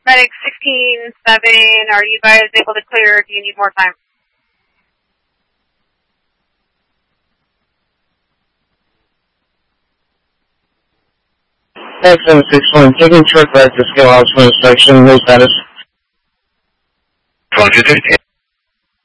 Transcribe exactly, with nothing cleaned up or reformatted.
Medic sixteen seven, are you guys able to clear, or do you need more time? Seven six one, taking short right to scale out from inspection, no status. Roger,